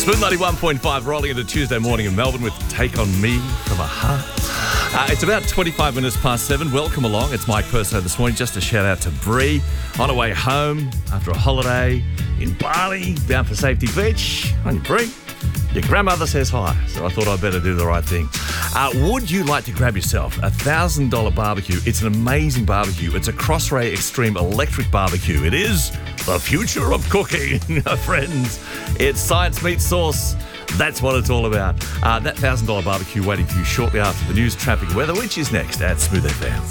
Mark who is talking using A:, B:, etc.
A: Smooth 91.5 rolling into Tuesday morning in Melbourne with Take On Me from a-ha. It's about 25 minutes past 7. Welcome along. It's Mike Perso this morning. Just a shout out to Bree on her way home after a holiday in Bali, bound for Safety Beach. On Bree, your grandmother says hi, so I thought I'd better do the right thing. Would you like to grab yourself a $1,000 barbecue? It's an amazing barbecue. It's a Crossray Extreme electric barbecue. It is the future of cooking, friends. It's science meets sauce. That's what it's all about. That $1,000 barbecue waiting for you shortly after the news, traffic and weather, which is next at Smooth FM.